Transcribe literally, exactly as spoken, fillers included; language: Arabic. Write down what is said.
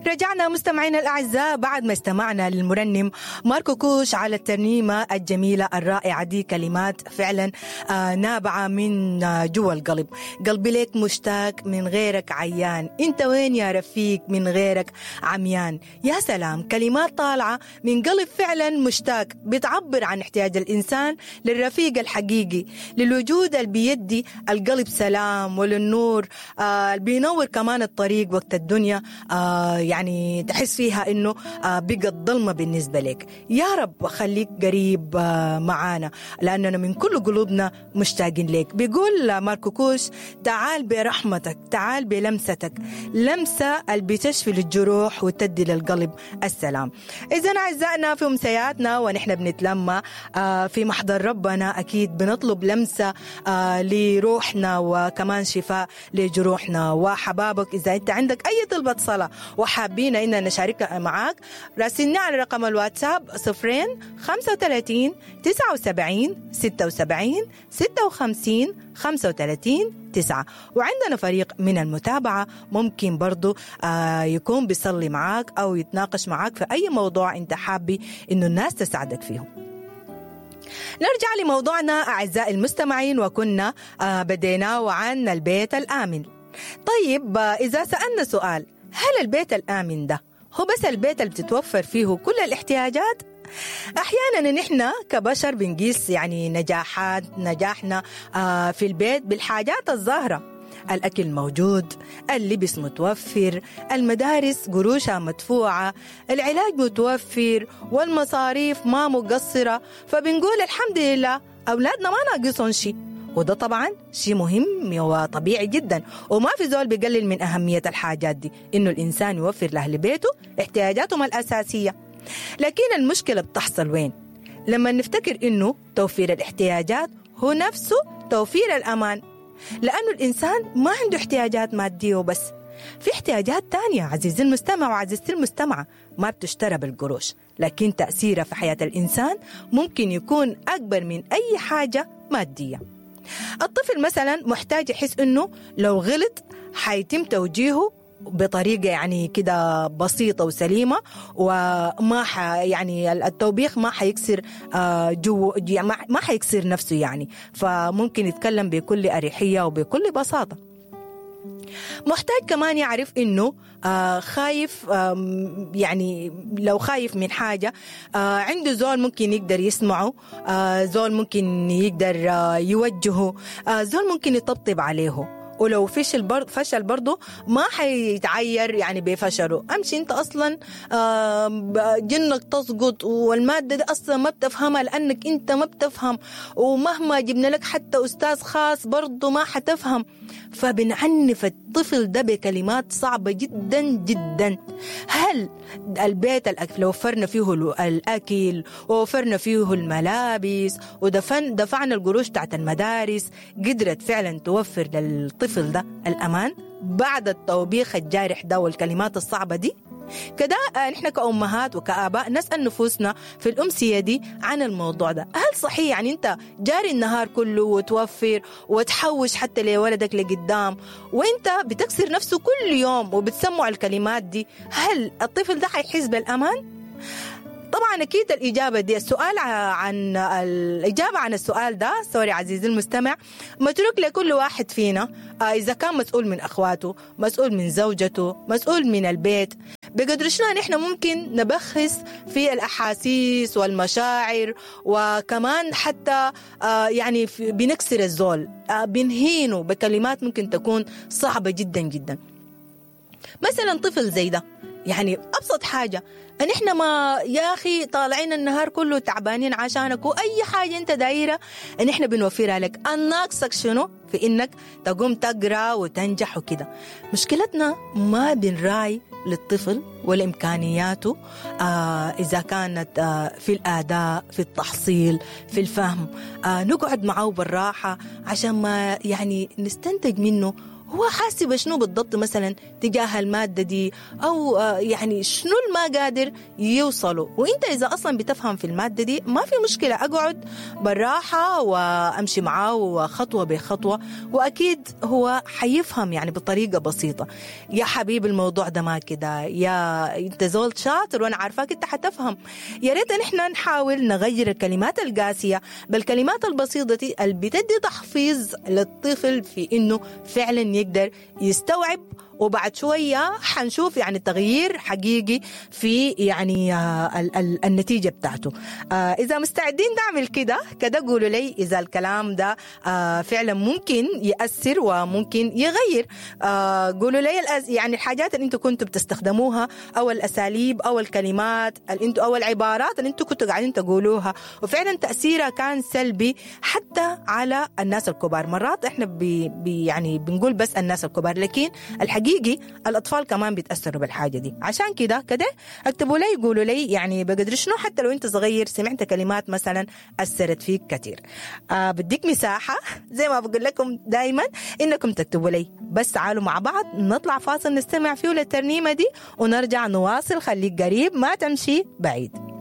رجعنا مستمعينا الأعزاء بعد ما استمعنا للمرنم ماركو كوش على الترنيمة الجميلة الرائعة دي. كلمات فعلا آه نابعة من آه جوا القلب. قلبي ليك مشتاق من غيرك عيان، انت وين يا رفيق من غيرك عميان. يا سلام، كلمات طالعة من قلب فعلا مشتاق، بتعبر عن احتياج الإنسان للرفيق الحقيقي، للوجود اللي بيدي القلب سلام، وللنور آه بينور كمان الطريق وقت الدنيا آه يعني تحس فيها إنه آه بقت ظلمة بالنسبة لك. يا رب خليك قريب آه معانا، لأننا من كل قلوبنا مشتاقين لك. بيقول ماركو كوش: تعال برحمتك، تعال بلمستك، لمسة اللي بتشفي للجروح وتدي للقلب السلام. إذن أعزائنا في أمسياتنا ونحن بنتلمى آه في محضر ربنا، أكيد بنطلب لمسة آه لروحنا وكمان شفاء لجروحنا وحبابك. إذا أنت عندك أي طلبة صلاة وحابين إننا نشاركها معاك، راسلنا على رقم الواتساب صفرين خمسة وثلاثين تسعة وسبعين ستة وسبعين ستة وخمسين خمسة وثلاثين تسعة. وعندنا فريق من المتابعة ممكن برضو آه يكون بيصلي معاك أو يتناقش معاك في أي موضوع أنت حابي إنه الناس تساعدك فيه. نرجع لموضوعنا أعزائي المستمعين، وكنا آه بدينا عن البيت الآمن. طيب آه إذا سألنا سؤال: هل البيت الآمن ده هو بس البيت اللي بتتوفر فيه كل الاحتياجات؟ أحيانا نحن كبشر بنقيس يعني نجاحات نجاحنا آه في البيت بالحاجات الظاهرة. الأكل موجود، اللبس متوفر، المدارس قروشها مدفوعة، العلاج متوفر، والمصاريف ما مقصرة، فبنقول الحمد لله أولادنا ما ناقصون شيء. وده طبعا شيء مهم وطبيعي جدا، وما في زول بيقلل من أهمية الحاجات دي، إنه الإنسان يوفر لأهل بيته احتياجاتهم الأساسية. لكن المشكلة بتحصل وين؟ لما نفتكر إنه توفير الاحتياجات هو نفسه توفير الأمان، لأنه الإنسان ما عنده احتياجات مادية وبس، في احتياجات تانية عزيزي المستمع وعزيزتي المستمعة ما بتشترى بالقروش، لكن تأثيرها في حياة الإنسان ممكن يكون أكبر من أي حاجة مادية. الطفل مثلا محتاج يحس إنه لو غلط حيتم توجيهه بطريقة يعني كده بسيطة وسليمة، وما ح يعني التوبيخ ما حيكسر جو ما حيكسر نفسه يعني، فممكن يتكلم بكل أريحية وبكل بساطة. محتاج كمان يعرف إنه آه خايف آه يعني لو خايف من حاجة آه عنده زول ممكن يقدر يسمعه، آه زول ممكن يقدر آه يوجهه، آه زول ممكن يطبطب عليه. ولو فشل برضه فشل برضه ما حيتعير يعني بفشله. امشي انت اصلا جنك تسقط، والماده دي اصلا ما بتفهمها لانك انت ما بتفهم، ومهما جبنا لك حتى استاذ خاص برضه ما حتفهم. فبنعنف الطفل ده بكلمات صعبه جدا جدا. هل البيت الأكل لو وفرنا فيه الاكل ووفرنا فيه الملابس ودفن دفعنا القروش تاعت المدارس، قدرت فعلا توفر للطفل ده الأمان بعد التوبيخ الجارح ده والكلمات الصعبة دي؟ كده نحن كأمهات وكآباء نسأل نفوسنا في الأمسية دي عن الموضوع ده. هل صحيح يعني أنت جاري النهار كله وتوفر وتحوش حتى لولدك لقدام، وأنت بتكسر نفسه كل يوم وبتسمع الكلمات دي؟ هل الطفل ده حيحس بالأمان؟ طبعا أكيد الإجابة دي السؤال عن الإجابة عن السؤال ده سوري عزيزي المستمع متروك لكل واحد فينا، إذا كان مسؤول من أخواته، مسؤول من زوجته، مسؤول من البيت. بقدر شنو نحن ممكن نبخس في الأحاسيس والمشاعر، وكمان حتى يعني بنكسر الزول، بنهينه بكلمات ممكن تكون صعبة جدا جدا. مثلا طفل زي ده يعني أبسط حاجة أن إحنا ما يا أخي طالعين النهار كله تعبانين عشانك، وأي حاجة أنت دايرة أن إحنا بنوفرها لك. الناقصك شنو في إنك تقوم تقرأ وتنجح وكده. مشكلتنا ما بنراعي للطفل والإمكانياته آه إذا كانت آه في الأداء، في التحصيل، في الفهم. آه نقعد معه بالراحة عشان ما يعني نستنتج منه هو حاسس بشنو بالضبط مثلا تجاه المادة دي، أو يعني شنو ما قادر يوصله. وإنت إذا أصلا بتفهم في المادة دي ما في مشكلة، أقعد بالراحة وأمشي معاه خطوة بخطوة، وأكيد هو حيفهم يعني بطريقة بسيطة. يا حبيب الموضوع ده ما كده، يا أنت زول شاطر وأنا عارفاك أنت حتفهم. يا ريت نحن نحاول نغير الكلمات القاسية بالكلمات البسيطة دي اللي بتدي تحفيز للطفل في إنه فعلا يقدر يستوعب، وبعد شوية حنشوف يعني تغيير حقيقي في يعني آه ال- ال- النتيجة بتاعته. آه إذا مستعدين نعمل كده كده قولوا لي إذا الكلام ده آه فعلا ممكن يأثر وممكن يغير. آه قولوا لي الأز يعني الحاجات اللي انتوا كنتوا بتستخدموها، أو الأساليب أو الكلمات اللي انتوا أو العبارات اللي انتوا كنتوا قاعدين تقولوها وفعلا تأثيرها كان سلبي حتى على الناس الكبار. مرات احنا بي بي يعني بنقول بس الناس الكبار، لكن الحقيقي الأطفال كمان بيتأثروا بالحاجة دي. عشان كده كده اكتبوا لي قولوا لي يعني بقدر شنو، حتى لو انت صغير سمعت كلمات مثلا أثرت فيك كثير. آه بديك مساحة زي ما بقول لكم دايما انكم تكتبوا لي. بس تعالوا مع بعض نطلع فاصل نستمع فيه للترنيمة دي ونرجع نواصل. خليك قريب ما تمشي بعيد.